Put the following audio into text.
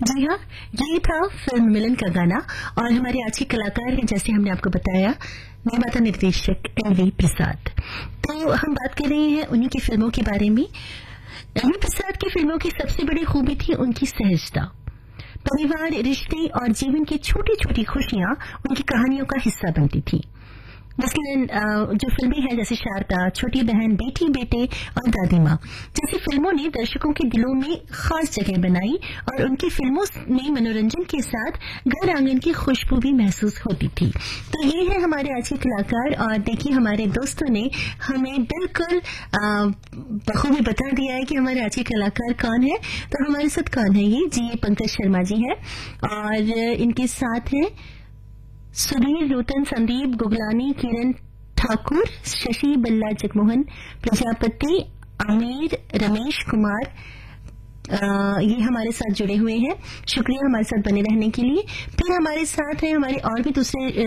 जी हाँ, ये था फिल्म मिलन का गाना और हमारे आज के कलाकार हैं, जैसे हमने आपको बताया, निर्माता निर्देशक एलवी प्रसाद। तो हम बात कर रहे हैं उन्हीं की फिल्मों के बारे में। एलवी प्रसाद की फिल्मों की सबसे बड़ी खूबी थी उनकी सहजता। परिवार, रिश्ते और जीवन की छोटी छोटी खुशियां उनकी कहानियों का हिस्सा बनती थी। मसलन जो फिल्में हैं जैसे शारदा, छोटी बहन, बेटी बेटे और दादी माँ जैसी फिल्मों ने दर्शकों के दिलों में खास जगह बनाई और उनकी फिल्मों में मनोरंजन के साथ घर आंगन की खुशबू भी महसूस होती थी। तो ये है हमारे आज के कलाकार और देखिए हमारे दोस्तों ने हमें बिल्कुल बखूबी बता दिया है कि हमारे आज के कलाकार कौन है। तो हमारे साथ कौन है ये पंकज शर्मा जी है और इनके साथ है सुधीर, नूतन, संदीप गुगलानी, किरण ठाकुर, शशि बल्ला, जगमोहन प्रजापति, आमिर, रमेश कुमार, ये हमारे साथ जुड़े हुए हैं। शुक्रिया हमारे साथ बने रहने के लिए। फिर हमारे साथ हैं हमारे और भी दूसरे